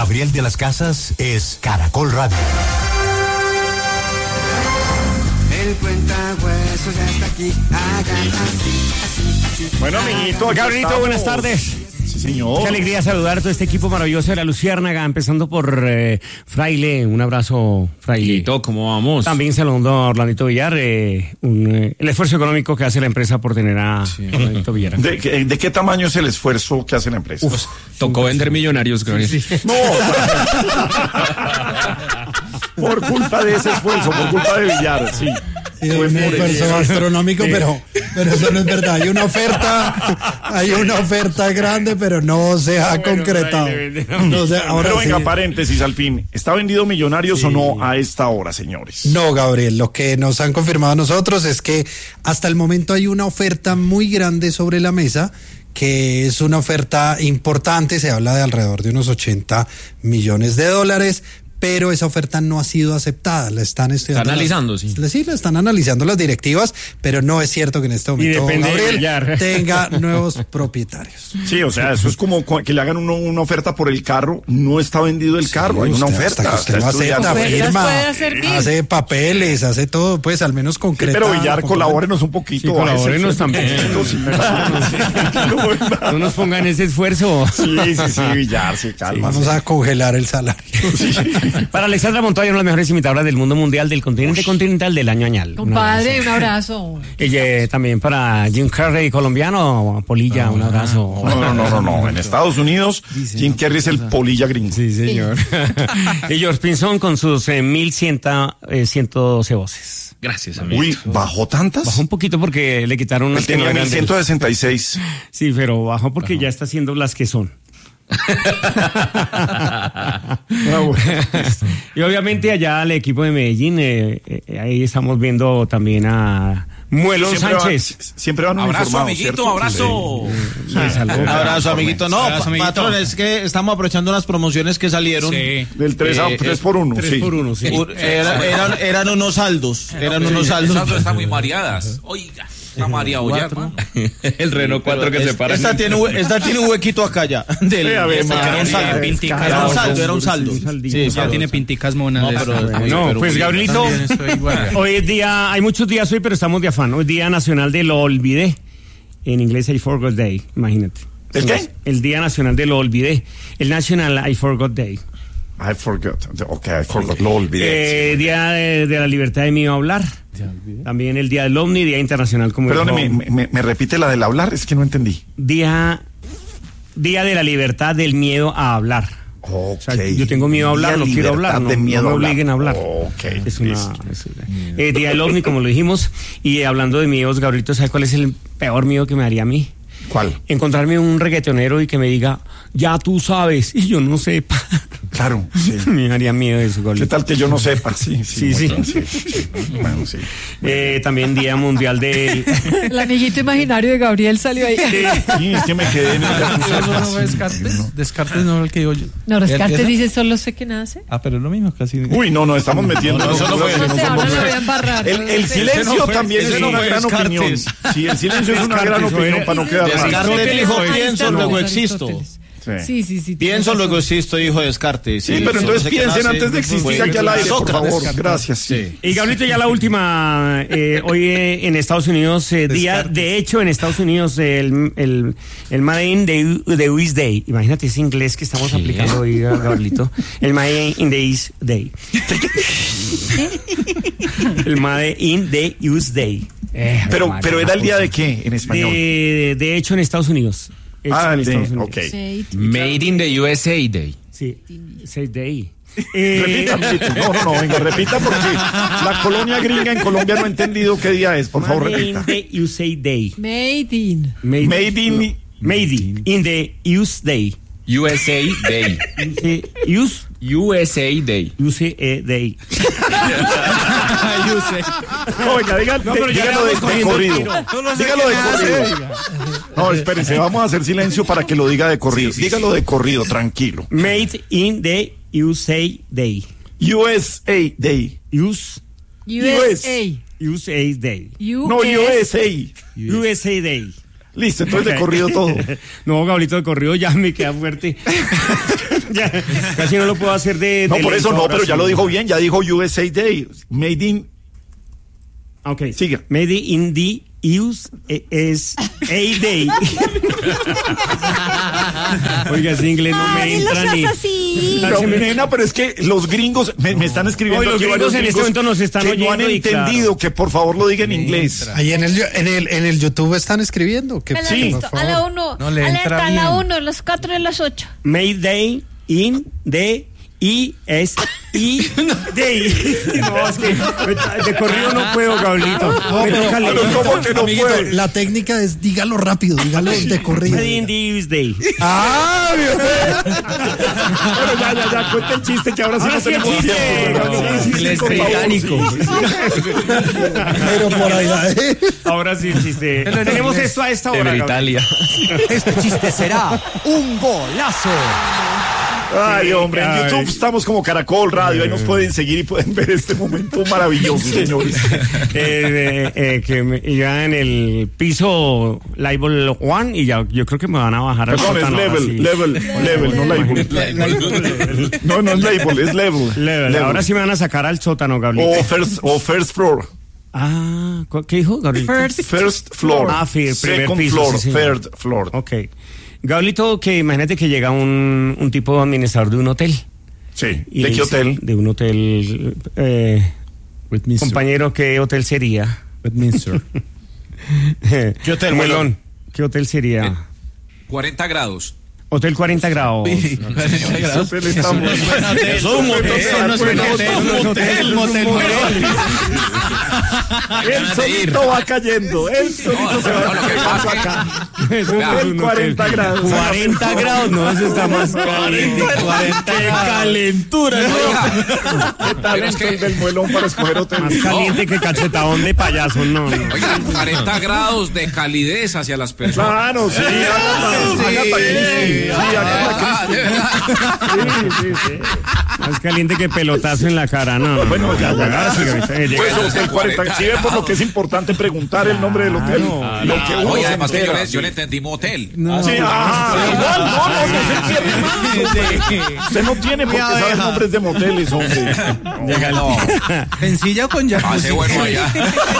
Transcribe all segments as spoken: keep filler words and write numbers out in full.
Gabriel de las Casas es Caracol Radio. El cuentahuesos ya está aquí, hagan así, así, así. Bueno, amiguito, Gabrielito, buenas tardes. Sí, señor. Qué alegría saludar a todo este equipo maravilloso de la Luciérnaga, empezando por eh, Fraile, un abrazo, Fraile. ¿Cómo vamos? También saludando a Orlandito Villar, eh, un, eh, el esfuerzo económico que hace la empresa por tener a sí. Orlandito Villar. ¿De, de, ¿De qué tamaño es el esfuerzo que hace la empresa? Uf, tocó vender millonarios, Gabriel. Sí, sí. No, por culpa de ese esfuerzo, por culpa de Villar, sí. Sí, un esfuerzo astronómico, pero, pero eso no es verdad. Hay una oferta, hay una oferta grande, pero no se ha bueno, concretado. No se, ahora pero venga, sí. Paréntesis al fin. ¿Está vendido Millonarios sí. o no a esta hora, señores? No, Gabriel. Lo que nos han confirmado a nosotros es que hasta el momento hay una oferta muy grande sobre la mesa, que es una oferta importante. Se habla de alrededor de unos ochenta millones de dólares. Pero esa oferta no ha sido aceptada. La están estudiando. Está analizando, las, sí. Sí, la están analizando las directivas, pero no es cierto que en este momento Gabriel tenga nuevos propietarios. Sí, o sea, eso es como que le hagan uno, una oferta por el carro. No está vendido el carro, sí, hay una usted, oferta. Usted lo acepta, firma, hace papeles, hace todo, pues al menos concreta. Sí, pero Villar, colabórenos un poquito. Sí, colabórenos también. Sí, no nos pongan ese esfuerzo. Sí, sí, sí, Villar, sí, calma. Sí, vamos a congelar el salario. Sí. Para Alexandra Montoya, una de las mejores imitadoras del mundo mundial, del continente Uy. continental, del año añal. Compadre, un abrazo. Y eh, también para Jim Carrey, colombiano, Polilla, ah, un abrazo. No, no, no, no, no. En Estados Unidos, sí, Jim Carrey es el Polilla gringo. Sí, señor. Y George Pinzón con sus eh, mil ciento doce voces. Gracias, amigo. Uy, ¿bajó tantas? Bajó un poquito porque le quitaron unas. Él tenía mil ciento sesenta y seis. Sí, pero bajó porque bajó. Ya está haciendo las que son. Y obviamente allá al equipo de Medellín, eh, eh, ahí estamos viendo también a Muelón siempre Sánchez. Va, siempre van abrazo, amiguito, ¿cierto? Abrazo. Sí. Sí, salud. Abrazo, amiguito. No, abrazo, amiguito. Patrón, es que estamos aprovechando unas promociones que salieron. Sí. Del tres por uno. tres por uno, sí. Era, eran, eran unos saldos. Eran sí, unos saldos. Esas están muy mareadas. Oiga. Está María Ollar, el Renault cuatro que se para. Esta tiene, esta tiene un huequito acá ya. Del, sí, ver, esta, era un saldo. Pinticas, era un saldo, era un saldo. Sí, ya tiene pinticas monas. No, pero, no, no pero pues Gabrielito, hoy es día, hay muchos días hoy, pero estamos de afán. Hoy es Día Nacional de Lo Olvidé. En inglés, I Forgot Day, imagínate. ¿El qué? El Día Nacional de Lo Olvidé. El National I Forgot Day. I forgot. Ok, I forgot. Lo olvidé. Eh, día de, de la libertad de miedo a hablar. También el Día del OVNI, Día Internacional como Perdón, me, me, me repite la del hablar, es que no entendí. Día, día de la libertad del miedo a hablar. Okay. O sea, yo tengo miedo a hablar, no quiero hablar, no, no me obliguen a hablar. Okay. Es una, es una eh, Día del OVNI, como lo dijimos. Y eh, hablando de miedos, Gabrielito, ¿sabes cuál es el peor miedo que me daría a mí? ¿Cuál? Encontrarme un reggaetonero y que me diga, ya tú sabes, y yo no sepa. Claro, sí. Me daría miedo eso, Gabrielito. ¿Qué tal que yo no sepa? Sí, sí. Sí, sí. sí, sí. Bueno, sí. Eh, también Día Mundial del... El amiguito imaginario de Gabriel salió ahí. Sí, sí, es que me quedé en el... No, no, Descartes. No. Descartes no es el que digo yo. No, Descartes dice solo sé que nace. Ah, pero es lo mismo, casi. Uy, no, no, estamos metiendo... No, no, no, no, no sé, ahora lo voy a embarrar. El, el silencio no fue, también es una gran Descartes. opinión. Sí, el silencio es una gran opinión para no quedar mal. Descartes dijo, pienso, luego existo. Sí, sí, sí. Pienso, luego existo, dijo Descartes. Sí, sí, pero entonces piensen antes de existir aquí al aire, por favor. Gracias. Sí. Y Gabrielito, ya la última. Eh, hoy eh, en Estados Unidos, eh, día, de hecho, en Estados Unidos, el, el, el Made in the, the East Day. Imagínate ese inglés que estamos ¿Qué? aplicando hoy, Gabrielito. El Made in the East Day. El Made in the East Day. Eh, pero, madre, pero era el día de qué en español. De, de hecho, en Estados Unidos. Ah, el de, ok. Made in the U S A Day. Sí, seis Day. Eh... Repita, no, no, no, venga, repita porque la colonia gringa en Colombia no ha entendido qué día es, por favor, repita. Made in the U S A Day. Made in. Made, Made in. Made in, in the U S A Day. U S A Day. U S U S A Day. U S A Day. No, venga, dígalo, no, dígalo de, de corrido. Dígalo de corrido. No, espérense, vamos a hacer silencio para que lo diga de corrido. Sí, sí, dígalo sí. de corrido, tranquilo. Made in the U S A Day. U S A Day. US. U S A. U S A Day. No, U S A. U S A Day. Listo, entonces de corrido todo. No, Gablito, de corrido ya me queda fuerte. Ya, casi no lo puedo hacer de... No, de por eso lento, no, ahora pero sí. ya lo dijo bien, ya dijo U S A Day. Made in... Ok. Siga. Made in the U S A Day. Oiga, ese inglés no me entra ni... Pero, nena, pero es que los gringos me, me están escribiendo. Hoy los aquí gringos varios en este gringos momento nos están que oyendo no han y entendido, claro. que por favor lo diga en inglés. Ahí en el, en el, en el YouTube están escribiendo. Que, Bueno, Sí. listo. A la uno. No le alerta, entra a la bien. uno, los cuatro y las ocho. Made Day in the I S I Day. No, es que de corrido no puedo, Gablito. Me toca Pero leer. ¿cómo que no Amiguito, puede? la técnica es dígalo rápido, dígalo de corrido. Made in the U S Day. Ah, bien. Bueno, ya, ya, ya, cuenta el chiste que ahora sí Ahora no sí el tenemos chiste. tiempo. No, Sí, sí, sí, inglés por favor, británico. sí, sí, sí. Pero por ahí, ¿eh? Ahora sí el chiste. Tenemos esto a esta hora. Gablito. Este chiste será un golazo. Ay, hombre, en Ay. YouTube estamos como Caracol Radio, ahí nos pueden seguir y pueden ver este momento maravilloso, señores. Eh, eh, eh, que me, ya en el piso level one y ya yo creo que me van a bajar al Perdón, es sótano, ahora sí. level, level, level, no label. No, no es label, es level. Level. Level. Ahora sí me van a sacar al sótano, Gablito. O first, o first floor. Ah, ¿cu- ¿qué dijo, Gablito? First floor. Ah, fi- primer Second piso, floor, sí, señor. third floor. Ok. Gablito, que imagínate que llega un, un tipo administrador de un hotel. Sí. Y ¿De le qué dice- hotel? De un hotel. Eh, Westminster. compañero, ¿qué hotel sería? Westminster. ¿Qué hotel, Melón? Melón? ¿Qué hotel sería? cuarenta grados. Hotel cuarenta grados. Hotel estamos. Eso es un motel, eso no es un hotel, es un motel, motel, motel. El solito va cayendo, el solito se va No, lo que pasa es que- acá. Eso no es Hotel un cuarenta hotel. grados. cuarenta grados, no, eso está más caliente. ¡Qué calentura! ¿Qué tal es que- el del muelón para escoger hotel? Más caliente que cachetadón de payaso, no, no. Oiga, cuarenta grados de calidez hacia las personas. Claro, sí, Agatha, Agatha Christie. Sí, Agatha Ah, de verdad. Christie. Sí, sí, sí. Más caliente que pelotazo en la cara, no. no, Bueno, no. ya, ya. Ahora sí, ahorita, eh, llega- Pues hotel cuarenta. Si ven por lo que es importante preguntar el nombre del hotel. Lo que uno Oye, se además que yo entera. le, yo le entendí motel. Sí, ajá, igual, no, no, no se entiende más. Usted no tiene por qué saber nombres de moteles, hombre. Llega no. Sencilla con Hace jacuzzi. bueno allá.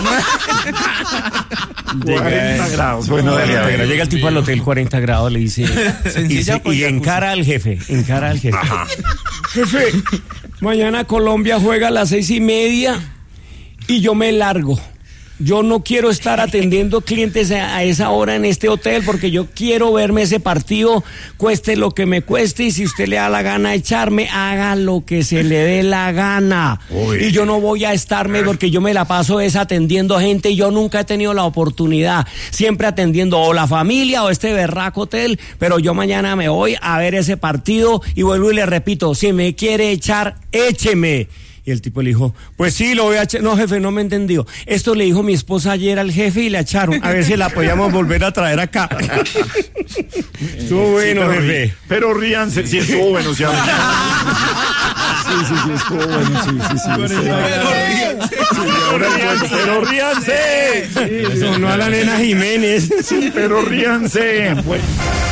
cuarenta grados. Bueno, dale, a Pero ver. llega el tipo al hotel cuarenta grados, le dice, y, Sencilla se- con y jacuzzi. encara al jefe, encara al jefe. Jefe, mañana Colombia juega a las seis y media y yo me largo. Yo no quiero estar atendiendo clientes a, a esa hora en este hotel porque yo quiero verme ese partido, cueste lo que me cueste, y si usted le da la gana echarme, haga lo que se le dé la gana. Uy. Y yo no voy a estarme porque yo me la paso es atendiendo gente y yo nunca he tenido la oportunidad, siempre atendiendo o la familia o este berraco hotel, pero yo mañana me voy a ver ese partido y vuelvo y le repito, si me quiere echar, écheme. Y el tipo le dijo, pues sí, lo voy a echar. No, jefe, no me entendió. Esto le dijo mi esposa ayer al jefe y la echaron. A ver si la podíamos volver a traer acá. Estuvo bueno, Sí, pero, jefe. rí- pero ríanse, sí estuvo bueno, sí. Sí, sí, sí, estuvo bueno, sí, sí, sí. sí. Sí, ahora ríanse, pero ríanse. Sí, Eso no a la nena Jiménez. sí, pero ríanse. Bueno.